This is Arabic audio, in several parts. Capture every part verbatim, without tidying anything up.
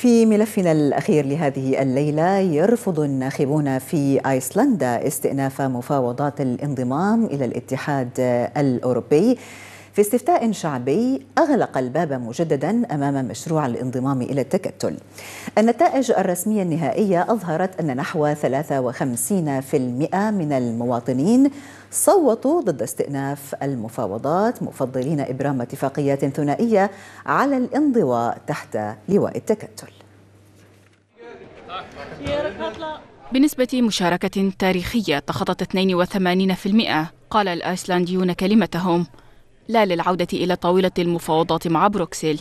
في ملفنا الأخير لهذه الليلة، يرفض الناخبون في أيسلندا استئناف مفاوضات الانضمام إلى الاتحاد الأوروبي في استفتاء شعبي أغلق الباب مجددا أمام مشروع الانضمام إلى التكتل. النتائج الرسمية النهائية أظهرت أن نحو ثلاثة وخمسين بالمئة من المواطنين صوتوا ضد استئناف المفاوضات، مفضلين إبرام اتفاقيات ثنائية على الانضواء تحت لواء التكتل. بنسبة مشاركة تاريخية تخطت اثنين وثمانين بالمئة قال الأيسلنديون كلمتهم لا للعودة إلى طاولة المفاوضات مع بروكسل.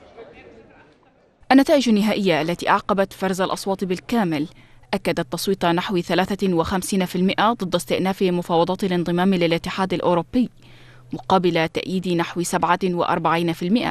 النتائج النهائية التي أعقبت فرز الأصوات بالكامل أكدت تصويت نحو ثلاثة وخمسين بالمئة ضد استئناف مفاوضات الانضمام للاتحاد الأوروبي مقابل تأييد نحو سبعة وأربعين بالمئة.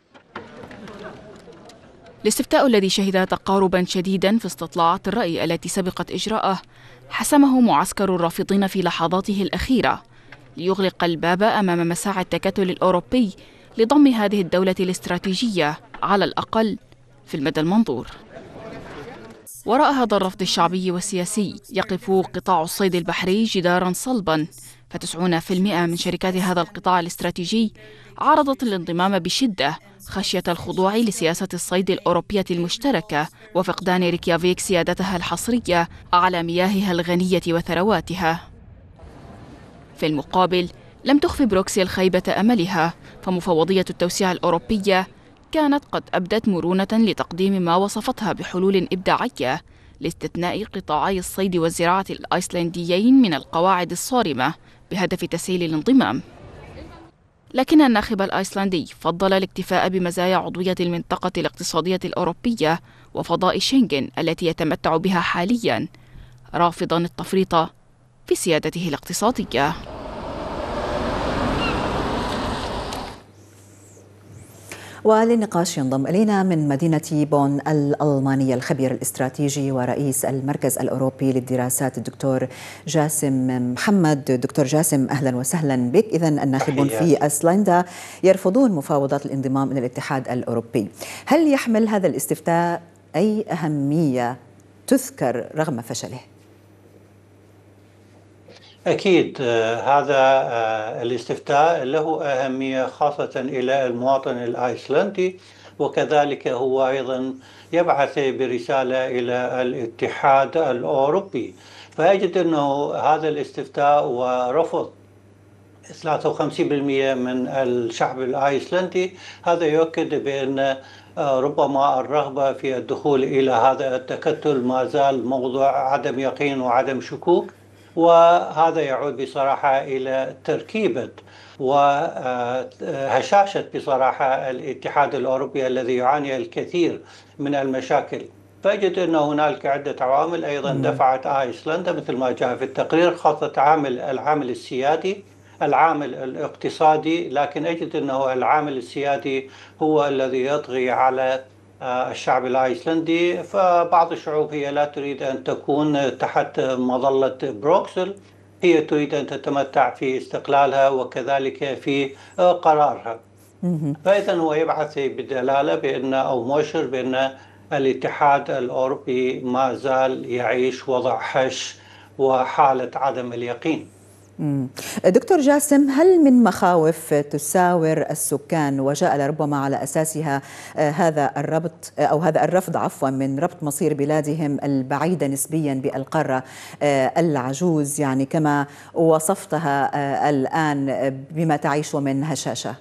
الاستفتاء الذي شهد تقاربا شديدا في استطلاعات الرأي التي سبقت إجراءه حسمه معسكر الرافضين في لحظاته الأخيرة ليغلق الباب أمام مساعي التكتل الأوروبي لضم هذه الدولة الاستراتيجية على الأقل في المدى المنظور. وراء هذا الرفض الشعبي والسياسي يقف قطاع الصيد البحري جدارا صلبا، فتسعون بالمئة من شركات هذا القطاع الاستراتيجي عارضت الانضمام بشدة خشية الخضوع لسياسة الصيد الأوروبية المشتركة وفقدان ريكيافيك سيادتها الحصرية على مياهها الغنية وثرواتها. في المقابل لم تخف بروكسل خيبة أملها، فمفوضية التوسيع الأوروبية كانت قد أبدت مرونة لتقديم ما وصفتها بحلول إبداعية لاستثناء قطاعي الصيد والزراعة الأيسلنديين من القواعد الصارمة بهدف تسهيل الانضمام. لكن الناخب الأيسلندي فضل الاكتفاء بمزايا عضوية المنطقة الاقتصادية الأوروبية وفضاء شنغن التي يتمتع بها حالياً، رافضاً التفريط في سيادته الاقتصادية. وللنقاش ينضم إلينا من مدينة بون الألمانية الخبير الاستراتيجي ورئيس المركز الأوروبي للدراسات الدكتور جاسم محمد. دكتور جاسم، أهلا وسهلا بك. إذن الناخبون في أيسلندا يرفضون مفاوضات الانضمام إلى الاتحاد الأوروبي. هل يحمل هذا الاستفتاء أي أهمية تذكر رغم فشله؟ أكيد هذا الاستفتاء له أهمية خاصة إلى المواطن الأيسلندي، وكذلك هو أيضا يبعث برسالة إلى الاتحاد الأوروبي. فأجد أنه هذا الاستفتاء ورفض ثلاثة وخمسين بالمئة من الشعب الأيسلندي هذا يؤكد بأن ربما الرغبة في الدخول إلى هذا التكتل ما زال موضوع عدم يقين وعدم شكوك، وهذا يعود بصراحة إلى تركيبة وهشاشة بصراحة الاتحاد الأوروبي الذي يعاني الكثير من المشاكل. فأجد أن هنالك عدة عوامل أيضا دفعت أيسلندا مثل ما جاء في التقرير، خاصة عامل العامل السيادي، العامل الاقتصادي، لكن أجد أنه العامل السيادي هو الذي يطغي على الشعب الأيسلندي. فبعض الشعوب هي لا تريد أن تكون تحت مظلة بروكسل، هي تريد أن تتمتع في استقلالها وكذلك في قرارها. فإذا هو يبعث بدلالة بأن أو مؤشر بأن الاتحاد الأوروبي ما زال يعيش وضع هش وحالة عدم اليقين. دكتور جاسم، هل من مخاوف تساور السكان وجاء لربما على أساسها هذا الربط أو هذا الرفض عفوا من ربط مصير بلادهم البعيدة نسبيا بالقارة العجوز، يعني كما وصفتها الآن بما تعيش من هشاشة؟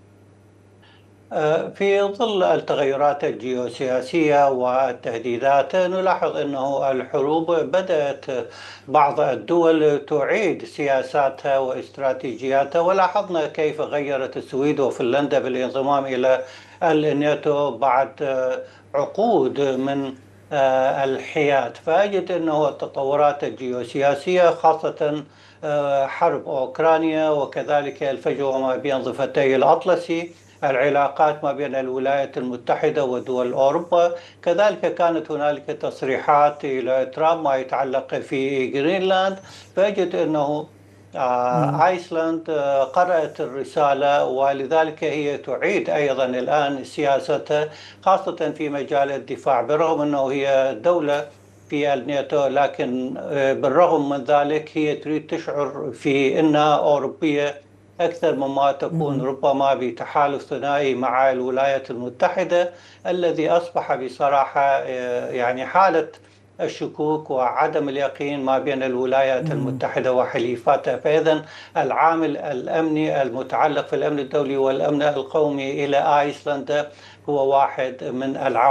في ظل التغيرات الجيوسياسية والتهديدات نلاحظ أنه الحروب بدأت بعض الدول تعيد سياساتها واستراتيجياتها، ولاحظنا كيف غيرت السويد وفنلندا بالانضمام إلى الناتو بعد عقود من الحياد. فأجد أنه التطورات الجيوسياسية خاصة حرب أوكرانيا وكذلك الفجوة ما بين ضفتي الأطلسي، العلاقات ما بين الولايات المتحدة ودول أوروبا، كذلك كانت هنالك تصريحات إلى ترامب ما يتعلق في جرينلاند. فأجد أنه آيسلند قرأت الرسالة، ولذلك هي تعيد أيضا الآن سياستها خاصة في مجال الدفاع، برغم أنه هي دولة في الناتو، لكن بالرغم من ذلك هي تريد تشعر في أنها أوروبية أكثر مما تكون ربما بتحالف ثنائي مع الولايات المتحدة، الذي أصبح بصراحة يعني حالة الشكوك وعدم اليقين ما بين الولايات المتحدة وحليفاتها. فإذا العامل الأمني المتعلق في الأمن الدولي والأمن القومي إلى آيسلندا هو واحد من العوامل